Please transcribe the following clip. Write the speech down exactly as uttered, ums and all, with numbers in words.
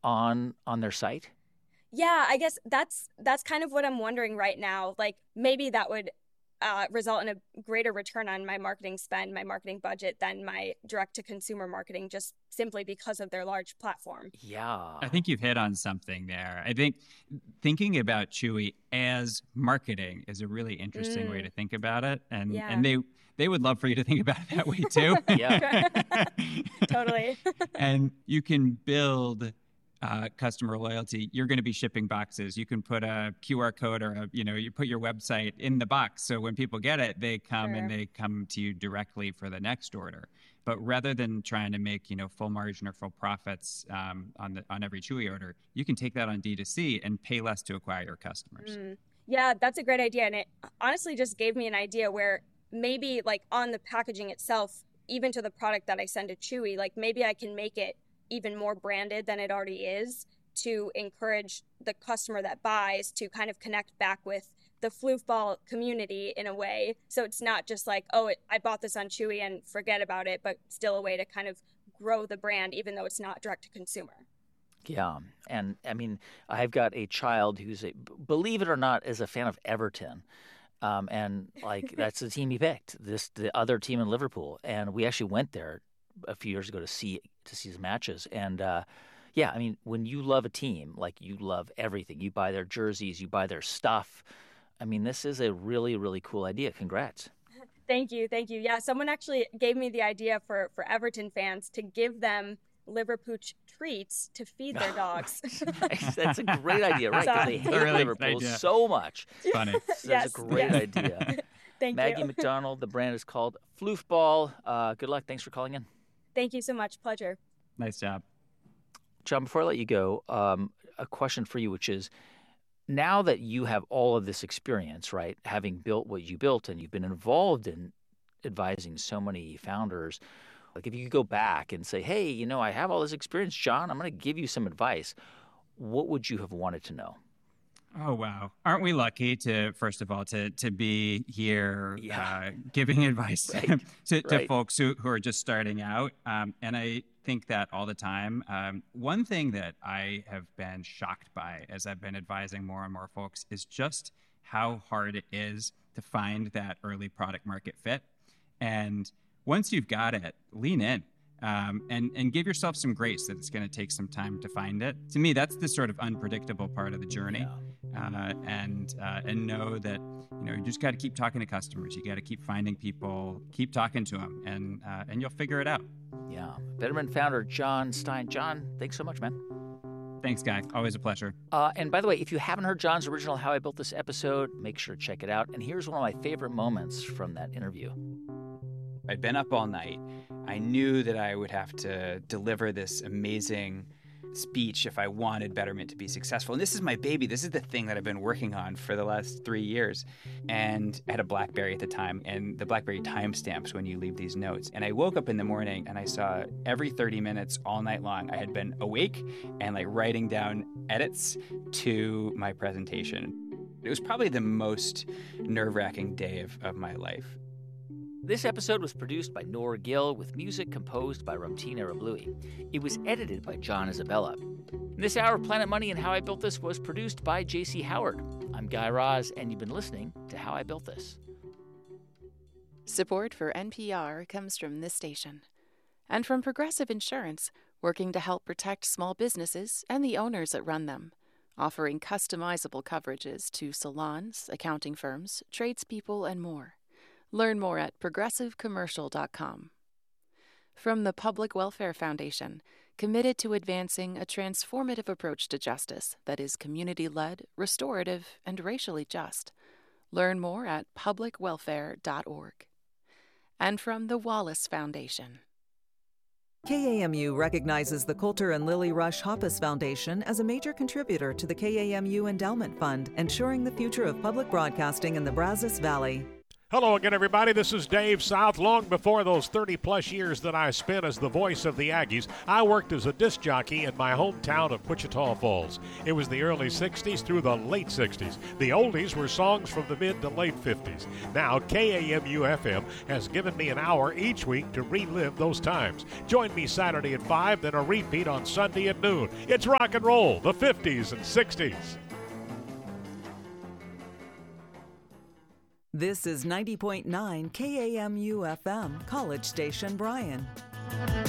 on on their site? Yeah, I guess that's that's kind of what I'm wondering right now. Like maybe that would uh, result in a greater return on my marketing spend, my marketing budget than my direct to consumer marketing, just simply because of their large platform. Yeah. I think you've hit on something there. I think thinking about Chewy as marketing is a really interesting Mm. way to think about it. And Yeah. and they they would love for you to think about it that way too. Yeah. Totally. And you can build uh, customer loyalty. You're going to be shipping boxes. You can put a Q R code or a, you know, you put your website in the box. So when people get it, they come Sure. and they come to you directly for the next order. But rather than trying to make, you know, full margin or full profits um, on the on every Chewy order, you can take that on D two C and pay less to acquire your customers. Mm. Yeah, that's a great idea. And it honestly just gave me an idea where maybe like on the packaging itself, even to the product that I send to Chewy, like maybe I can make it even more branded than it already is to encourage the customer that buys to kind of connect back with the Floofball community in a way. So it's not just like, oh, it, I bought this on Chewy and forget about it, but still a way to kind of grow the brand, even though it's not direct to consumer. Yeah. And I mean, I've got a child who's, a, believe it or not, is a fan of Everton. Um, and like that's the team he picked, this the other team in Liverpool. And we actually went there a few years ago to see to see his matches. And uh, yeah, I mean, when you love a team, like you love everything. You buy their jerseys, you buy their stuff. I mean, this is a really, really cool idea. Congrats. Thank you. Thank you. Yeah, someone actually gave me the idea for, for Everton fans to give them liver pooch treats to feed their dogs. That's a great idea, right? Because they hate really Liverpool good idea. so much. It's funny. That's Yes, a great yes. idea. Thank Maggie you. McDonald, the brand is called Floofball. Uh, good luck. Thanks for calling in. Thank you so much. Pleasure. Nice job. John, before I let you go, um, a question for you, which is, now that you have all of this experience, right, having built what you built and you've been involved in advising so many founders, like if you could go back and say, hey, you know, I have all this experience, John, I'm going to give you some advice, what would you have wanted to know? Oh, wow. Aren't we lucky to, first of all, to to be here Yeah. uh, giving advice Right. to, to Right. folks who, who are just starting out? Um, and I think that all the time. Um, one thing that I have been shocked by as I've been advising more and more folks is just how hard it is to find that early product market fit. And once you've got it, lean in. Um, and, and give yourself some grace that it's going to take some time to find it. To me, that's the sort of unpredictable part of the journey. Uh, and uh, and know that, you know, you just got to keep talking to customers. You got to keep finding people, keep talking to them, and uh, and you'll figure it out. Yeah. Betterment founder John Stein. John, thanks so much, man. Thanks, Guy. Always a pleasure. Uh, and by the way, if you haven't heard John's original How I Built This episode, make sure to check it out. And here's one of my favorite moments from that interview. I'd been up all night. I knew that I would have to deliver this amazing speech if I wanted Betterment to be successful. And this is my baby. This is the thing that I've been working on for the last three years. And I had a BlackBerry at the time, and the BlackBerry timestamps when you leave these notes. And I woke up in the morning and I saw every thirty minutes all night long, I had been awake and like writing down edits to my presentation. It was probably the most nerve-wracking day of, of my life. This episode was produced by Nora Gill with music composed by Ramtin Arablouei. It was edited by John Isabella. This hour of Planet Money and How I Built This was produced by J C Howard. I'm Guy Raz, and you've been listening to How I Built This. Support for N P R comes from this station and from Progressive Insurance, working to help protect small businesses and the owners that run them, offering customizable coverages to salons, accounting firms, tradespeople, and more. Learn more at progressive commercial dot com. From the Public Welfare Foundation, committed to advancing a transformative approach to justice that is community-led, restorative, and racially just. Learn more at public welfare dot org. And from the Wallace Foundation. K A M U recognizes the Coulter and Lily Rush Hoppus Foundation as a major contributor to the K A M U Endowment Fund, ensuring the future of public broadcasting in the Brazos Valley. Hello again, everybody. This is Dave South. Long before those thirty-plus years that I spent as the voice of the Aggies, I worked as a disc jockey in my hometown of Wichita Falls. It was the early sixties through the late sixties. The oldies were songs from the mid to late fifties. Now, K A M U F M has given me an hour each week to relive those times. Join me Saturday at five, then a repeat on Sunday at noon. It's rock and roll, the fifties and sixties. This is ninety point nine K A M U F M, College Station, Bryan.